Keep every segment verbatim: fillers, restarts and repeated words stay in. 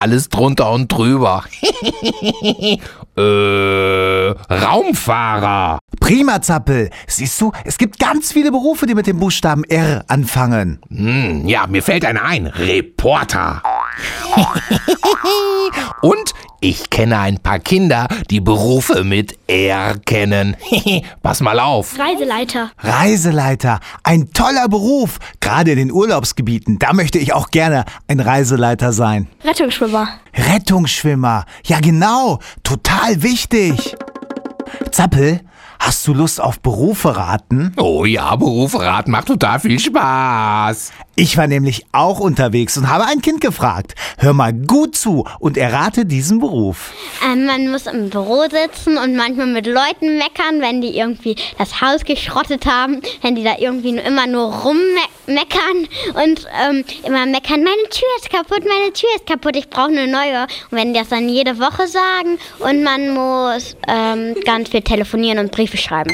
alles drunter und drüber. äh, Raumfahrer. Prima, Zappel. Siehst du, es gibt ganz viele Berufe, die mit dem Buchstaben R anfangen. Hm, ja, mir fällt einer ein. Reporter. Und ich kenne ein paar Kinder, die Berufe mit R kennen. Pass mal auf. Reiseleiter. Reiseleiter, ein toller Beruf. Gerade in den Urlaubsgebieten, da möchte ich auch gerne ein Reiseleiter sein. Rettungsschwimmer. Rettungsschwimmer, ja genau, total wichtig. Zappel, hast du Lust auf Berufe raten? Oh ja, Berufe raten macht total viel Spaß. Ich war nämlich auch unterwegs und habe ein Kind gefragt. Hör mal gut zu und errate diesen Beruf. Ähm, man muss im Büro sitzen und manchmal mit Leuten meckern, wenn die irgendwie das Haus geschrottet haben, wenn die da irgendwie nur, immer nur rummeckern und ähm, immer meckern, meine Tür ist kaputt, meine Tür ist kaputt, ich brauche eine neue. Und wenn die das dann jede Woche sagen und man muss ähm, ganz viel telefonieren und Briefe schreiben.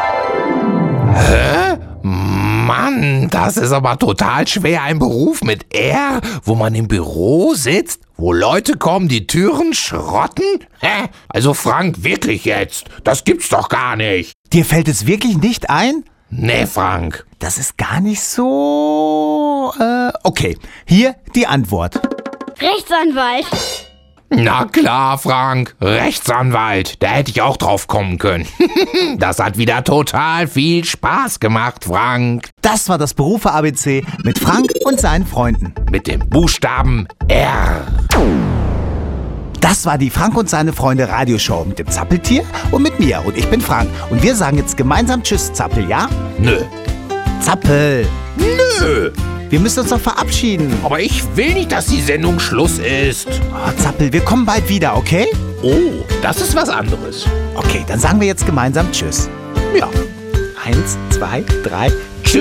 Hä? Mann, das ist aber total schwer. Ein Beruf mit R, wo man im Büro sitzt, wo Leute kommen, die Türen schrotten? Hä? Also Frank, wirklich jetzt? Das gibt's doch gar nicht. Dir fällt es wirklich nicht ein? Nee, Frank. Das ist gar nicht so... Äh, okay, hier die Antwort. Rechtsanwalt. Na klar, Frank. Rechtsanwalt. Da hätte ich auch drauf kommen können. Das hat wieder total viel Spaß gemacht, Frank. Das war das Berufe-A B C mit Frank und seinen Freunden. Mit dem Buchstaben R. Das war die Frank und seine Freunde Radioshow mit dem Zappeltier und mit mir. Und ich bin Frank. Und wir sagen jetzt gemeinsam Tschüss, Zappel, ja? Nö. Zappel. Nö. Wir müssen uns doch verabschieden. Aber ich will nicht, dass die Sendung Schluss ist. Oh, Zappel, wir kommen bald wieder, okay? Oh, das ist was anderes. Okay, dann sagen wir jetzt gemeinsam Tschüss. Ja. Eins, zwei, drei,